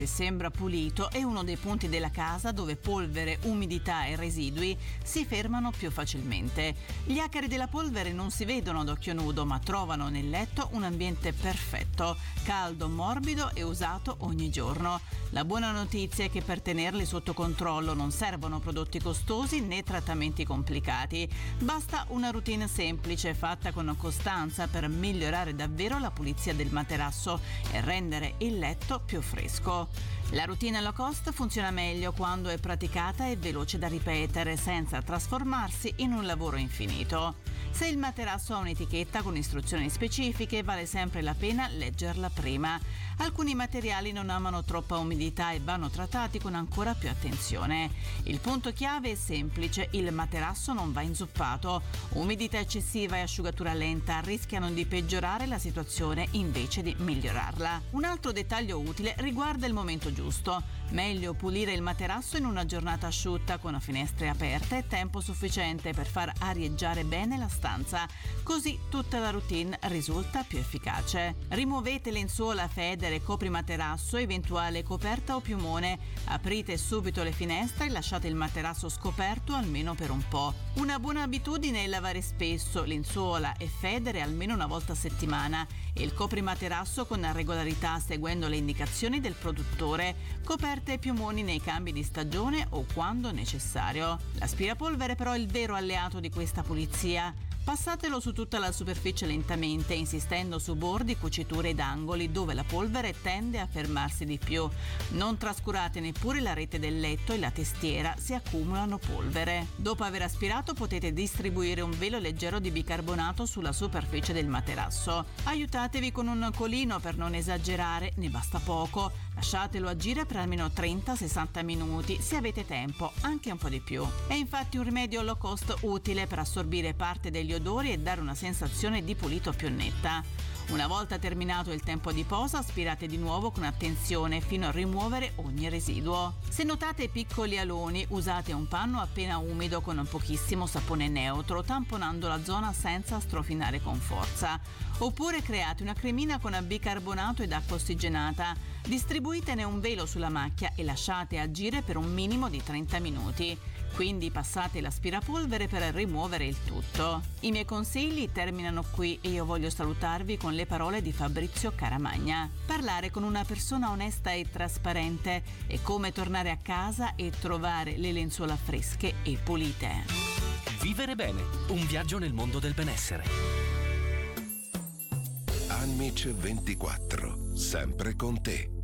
Sembra pulito, è uno dei punti della casa dove polvere, umidità e residui si fermano più facilmente. Gli acari della polvere non si vedono ad occhio nudo, ma trovano nel letto un ambiente perfetto, caldo, morbido e usato ogni giorno. La buona notizia è che per tenerli sotto controllo non servono prodotti costosi né trattamenti complicati. Basta una routine semplice fatta con costanza per migliorare davvero la pulizia del materasso e rendere il letto più fresco. La routine low cost funziona meglio quando è praticata e veloce da ripetere senza trasformarsi in un lavoro infinito. Se il materasso ha un'etichetta con istruzioni specifiche, vale sempre la pena leggerla prima. Alcuni materiali non amano troppa umidità e vanno trattati con ancora più attenzione. Il punto chiave è semplice: il materasso non va inzuppato. Umidità eccessiva e asciugatura lenta rischiano di peggiorare la situazione invece di migliorarla. Un altro dettaglio utile riguarda il momento giusto. Meglio pulire il materasso in una giornata asciutta con finestre aperte e tempo sufficiente per far arieggiare bene la stanza. Così tutta la routine risulta più efficace. Rimuovete lenzuola, federe, coprimaterasso, eventuale coperta o piumone. Aprite subito le finestre e lasciate il materasso scoperto almeno per un po'. Una buona abitudine è lavare spesso lenzuola e federe almeno una volta a settimana e il coprimaterasso con regolarità seguendo le indicazioni del produttore. Coperte e piumoni nei cambi di stagione o quando necessario. L'aspirapolvere però è il vero alleato di questa pulizia. Passatelo su tutta la superficie lentamente, insistendo su bordi, cuciture ed angoli dove la polvere tende a fermarsi di più. Non trascurate neppure la rete del letto e la testiera, si accumulano polvere. Dopo aver aspirato potete distribuire un velo leggero di bicarbonato sulla superficie del materasso. Aiutatevi con un colino per non esagerare, ne basta poco. Lasciatelo agire per almeno 30-60 minuti se avete tempo, anche un po' di più. È infatti un rimedio low cost utile per assorbire parte degli odori e dare una sensazione di pulito più netta. Una volta terminato il tempo di posa, aspirate di nuovo con attenzione fino a rimuovere ogni residuo. Se notate piccoli aloni, usate un panno appena umido con un pochissimo sapone neutro, tamponando la zona senza strofinare con forza. Oppure create una cremina con bicarbonato ed acqua ossigenata. Distribuitene un velo sulla macchia e lasciate agire per un minimo di 30 minuti. Quindi passate l'aspirapolvere per rimuovere il tutto. I miei consigli terminano qui e io voglio salutarvi con le parole di Fabrizio Caramagna. Parlare con una persona onesta e trasparente è come tornare a casa e trovare le lenzuola fresche e pulite. Vivere bene, un viaggio nel mondo del benessere. Anmic 24, sempre con te.